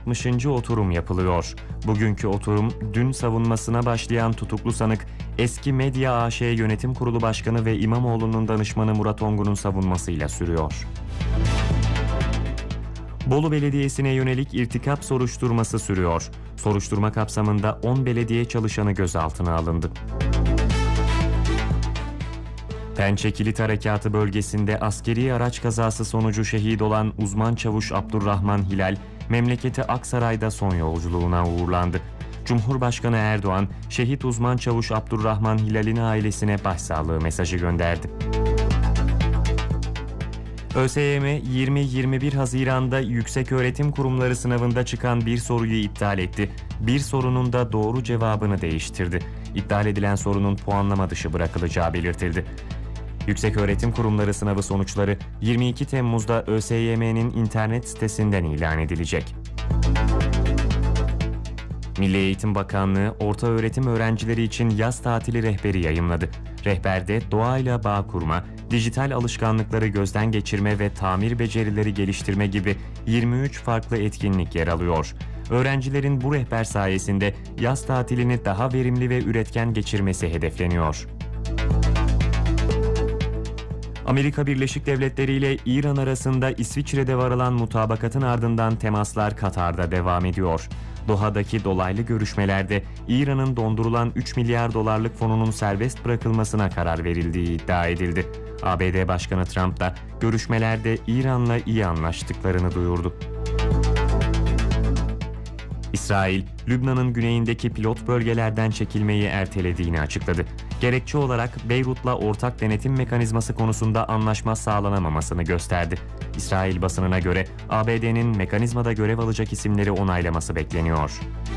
60. oturum yapılıyor. Bugünkü oturum dün savunmasına başlayan tutuklu sanık eski Medya AŞ Yönetim Kurulu Başkanı ve İmamoğlu'nun danışmanı Murat Ongun'un savunmasıyla sürüyor. Bolu Belediyesi'ne yönelik irtikap soruşturması sürüyor. Soruşturma kapsamında 10 belediye çalışanı gözaltına alındı. Pençe Kilit Harekatı bölgesinde askeri araç kazası sonucu şehit olan uzman çavuş Abdurrahman Hilal, memleketi Aksaray'da son yolculuğuna uğurlandı. Cumhurbaşkanı Erdoğan, şehit uzman çavuş Abdurrahman Hilal'in ailesine başsağlığı mesajı gönderdi. ÖSYM 20-21 Haziran'da Yükseköğretim Kurumları sınavında çıkan bir soruyu iptal etti. Bir sorunun da doğru cevabını değiştirdi. İptal edilen sorunun puanlama dışı bırakılacağı belirtildi. Yükseköğretim Kurumları sınavı sonuçları 22 Temmuz'da ÖSYM'nin internet sitesinden ilan edilecek. Milli Eğitim Bakanlığı, ortaöğretim öğrencileri için yaz tatili rehberi yayımladı. Rehberde doğayla bağ kurma, dijital alışkanlıkları gözden geçirme ve tamir becerileri geliştirme gibi 23 farklı etkinlik yer alıyor. Öğrencilerin bu rehber sayesinde yaz tatilini daha verimli ve üretken geçirmesi hedefleniyor. Amerika Birleşik Devletleri ile İran arasında İsviçre'de varılan mutabakatın ardından temaslar Katar'da devam ediyor. Doha'daki dolaylı görüşmelerde İran'ın dondurulan 3 milyar dolarlık fonunun serbest bırakılmasına karar verildiği iddia edildi. ABD Başkanı Trump da görüşmelerde İran'la iyi anlaştıklarını duyurdu. İsrail, Lübnan'ın güneyindeki pilot bölgelerden çekilmeyi ertelediğini açıkladı. Gerekçe olarak Beyrut'la ortak denetim mekanizması konusunda anlaşma sağlanamamasını gösterdi. İsrail basınına göre ABD'nin mekanizmada görev alacak isimleri onaylaması bekleniyor.